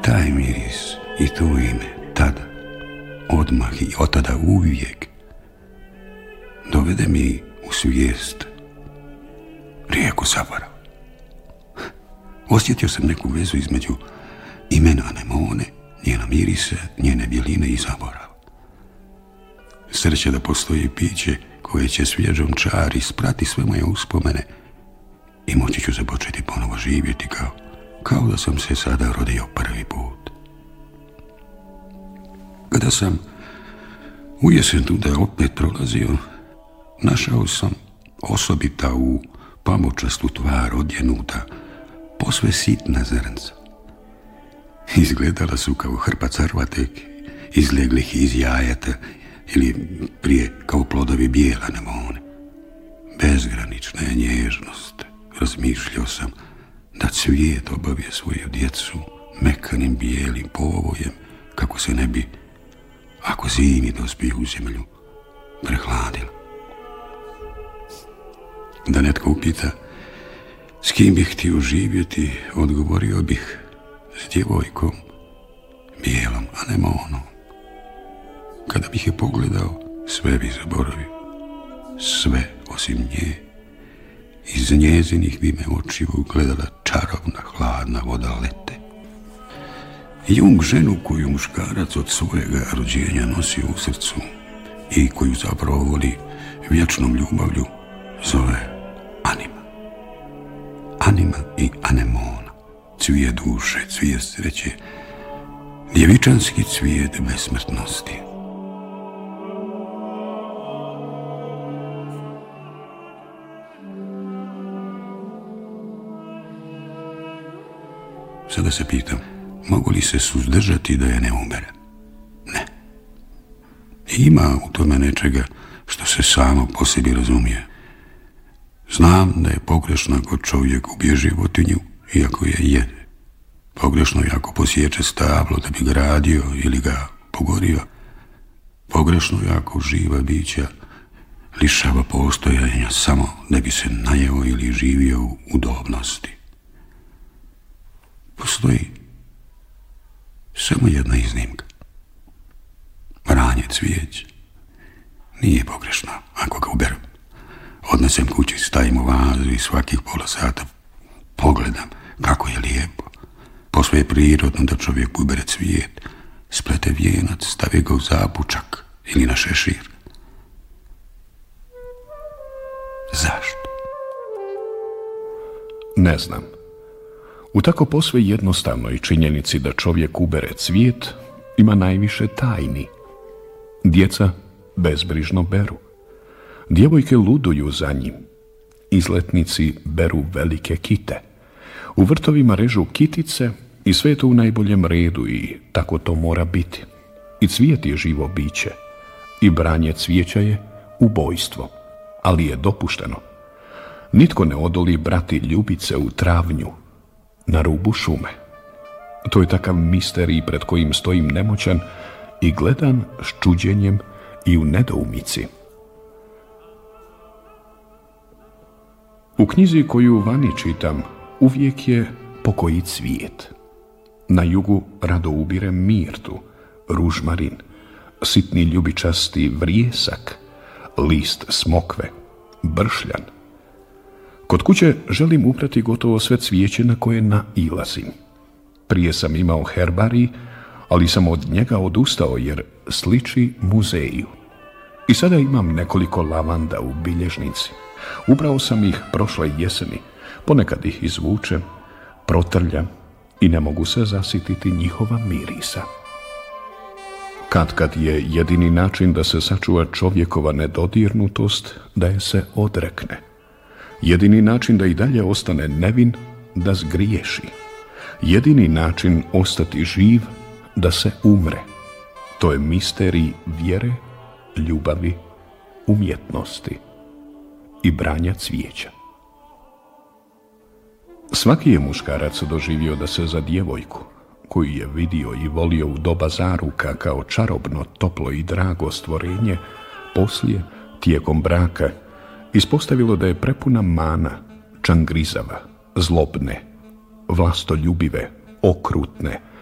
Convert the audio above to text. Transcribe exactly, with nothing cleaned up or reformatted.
taj miris i to ime, tada, odmah i od tada uvijek, dovede mi u svijest rijeku zaborav. Osjetio sam neku vezu između imena anemone, njena mirise, njene bjeline i zaborav. Sreće da postoji piće koje će svježom čari sprati sve moje uspomene i moći ću započeti ponovo živjeti kao, kao da sam se sada rodio prvi put. Kada sam u jesen tuda opet prolazio, našao sam osobita u pamučastu tvar odjenuta posve sitna zrnca. Izgledala su kao hrpa crvatek izleglih iz jajeta ili prije kao plodovi bijela anemone. Bezgranična je nježnost, razmišljao sam, da cvijet obavije svoju djecu mekanim bijelim povojem, kako se ne bi, ako zimi dospije u zemlju, prehladila. Da netko upita s kim bih htio živjeti, odgovorio bih s djevojkom, bijelom anemonom. Kada bih je pogledao, sve bi zaboravio. Sve osim nje. Iz njezinih bi me očiju gledala čarobna, hladna voda lete. Jung ženu koju muškarac od svojega rođenja nosi u srcu i koju zapravo voli vječnom ljubavlju, zove anima. Anima i anemona, cvijet duše, cvijet sreće, djevičanski cvijet besmrtnosti. Sada se pitam, mogu li se suzdržati da je ne uberem? Ne. Ima u tome nečega što se samo po sebi razumije. Znam da je pogrešno ako čovjek ubije životinju, iako je jede. Pogrešno je ako posječe stablo da bi gradio ili ga pogorio. Pogrešno je ako živa bića lišava postojanja samo da bi se najeo ili živio u udobnosti. Postoji samo jedna iznimka. Branje cvijeća. Nije pogrešno ako ga uberem. Odnesem kući, stavim u vazu i svakih pola sata pogledam kako je lijepo. Posve je prirodno da čovjek ubere cvijet, splete vijenac, stavi ga u zapučak ili na šešir. Zašto? Ne znam. U tako posve jednostavnoj činjenici da čovjek ubere cvijet ima najviše tajni. Djeca bezbrižno beru. Djevojke luduju za njim. Izletnici beru velike kite. U vrtovima režu kitice i sve je to u najboljem redu i tako to mora biti. I cvijet je živo biće. I branje cvijeća je ubojstvo. Ali je dopušteno. Nitko ne odoli brati ljubice u travnju, na rubu šume. To je takav misterij pred kojim stojim nemoćan i gledam s čuđenjem i u nedoumici. U knjizi koju vani čitam uvijek je pokoji cvijet. Na jugu rado ubirem mirtu, ružmarin, sitni ljubičasti vrijesak, list smokve, bršljan. Kod kuće želim uprati gotovo sve cvijeće na koje nailazim. Prije sam imao herbarij, ali sam od njega odustao jer sliči muzeju. I sada imam nekoliko lavanda u bilježnici. Ubrao sam ih prošle jeseni, ponekad ih izvučem, protrljam i ne mogu se zasititi njihova mirisa. Katkad je jedini način da se sačuva čovjekova nedodirnutost da je se odrekne. Jedini način da i dalje ostane nevin, da zgriješi. Jedini način ostati živ, da se umre. To je misterij vjere, ljubavi, umjetnosti i branja cvijeća. Svaki je muškarac doživio da se za djevojku, koju je vidio i volio u doba zaruka kao čarobno, toplo i drago stvorenje, poslije, tijekom braka, ispostavilo da je prepuna mana, čangrizava, zlobne, vlastoljubive, okrutne,